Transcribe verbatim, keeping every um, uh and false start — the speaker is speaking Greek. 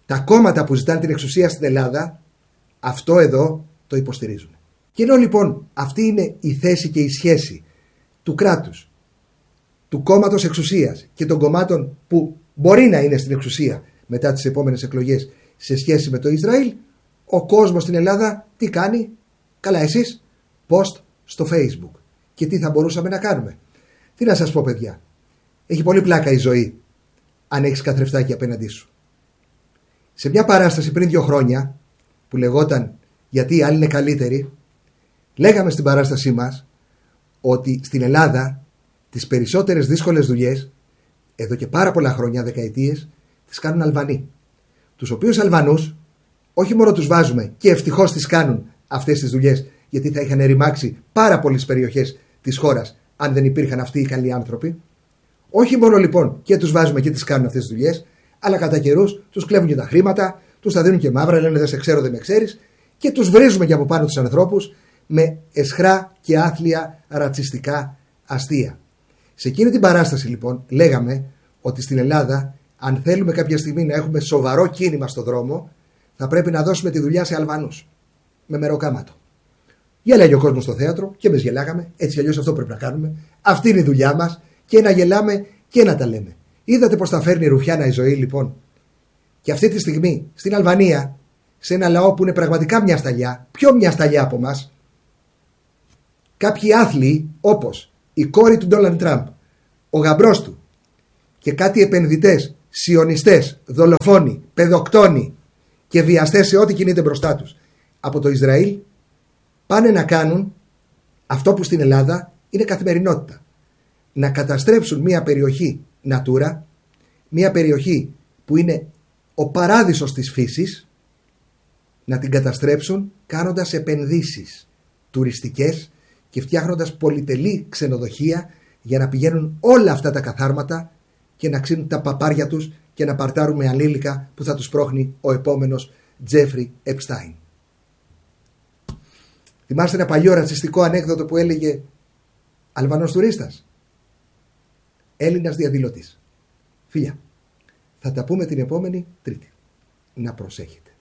Τα κόμματα που ζητάνε την εξουσία στην Ελλάδα αυτό εδώ το υποστηρίζουν. Και ενώ λοιπόν αυτή είναι η θέση και η σχέση του κράτους, του κόμματος εξουσίας και των κομμάτων που μπορεί να είναι στην εξουσία μετά τις επόμενες εκλογές σε σχέση με το Ισραήλ, ο κόσμος στην Ελλάδα τι κάνει? Καλά, εσείς post στο Facebook. Και τι θα μπορούσαμε να κάνουμε? Τι να σας πω, παιδιά, έχει πολύ πλάκα η ζωή αν έχεις καθρεφτάκι απέναντί σου. Σε μια παράσταση πριν δύο χρόνια που λεγόταν «Γιατί οι άλλοι είναι καλύτεροι», λέγαμε στην παράστασή μας ότι στην Ελλάδα τις περισσότερες δύσκολες δουλειές εδώ και πάρα πολλά χρόνια, δεκαετίες, τις κάνουν Αλβανοί. Τους οποίους Αλβανούς όχι μόνο τους βάζουμε και ευτυχώς τις κάνουν αυτές τις δουλειές, γιατί θα είχαν ρημάξει πάρα πολλές περιοχές της χώρας αν δεν υπήρχαν αυτοί οι καλοί άνθρωποι. Όχι μόνο λοιπόν και τους βάζουμε και τις κάνουν αυτές τις δουλειές, αλλά κατά καιρούς τους κλέβουν και τα χρήματα, τους τα δίνουν και μαύρα, λένε δεν σε ξέρω, δεν με ξέρεις, και τους βρίζουμε και από πάνω τους ανθρώπους με εσχρά και άθλια ρατσιστικά αστεία. Σε εκείνη την παράσταση λοιπόν λέγαμε ότι στην Ελλάδα, αν θέλουμε κάποια στιγμή να έχουμε σοβαρό κίνημα στο δρόμο, θα πρέπει να δώσουμε τη δουλειά σε Αλβανούς με μεροκάματο. Γέλαγε ο κόσμος στο θέατρο και εμείς γελάγαμε, έτσι αλλιώς αυτό πρέπει να κάνουμε. Αυτή είναι η δουλειά μας, και να γελάμε και να τα λέμε. Είδατε πως θα φέρνει ρουφιάνα η ζωή λοιπόν? Και αυτή τη στιγμή στην Αλβανία, σε ένα λαό που είναι πραγματικά μια σταλιά, πιο μια σταλιά από μας, κάποιοι άθλοι όπως η κόρη του Ντόναλντ Τραμπ, ο γαμπρός του και κάτι επενδυτές, σιωνιστές, δολοφόνοι, παιδοκτόνοι και βιαστές σε ό,τι κινείται μπροστά τους από το Ισραήλ, πάνε να κάνουν αυτό που στην Ελλάδα είναι καθημερινότητα. Να καταστρέψουν μια περιοχή Natura, μια περιοχή που είναι ο παράδεισος της φύσης, να την καταστρέψουν κάνοντας επενδύσεις τουριστικές και φτιάχνοντας πολυτελή ξενοδοχεία για να πηγαίνουν όλα αυτά τα καθάρματα και να ξύνουν τα παπάρια τους και να παρτάρουν με ανήλικα που θα τους πρόχνει ο επόμενος Τζέφρι Επστάιν. Θυμάστε ένα παλιό ρατσιστικό ανέκδοτο που έλεγε Αλβανός τουρίστας, Έλληνας διαδηλωτής. Φιλιά, θα τα πούμε την επόμενη Τρίτη. Να προσέχετε.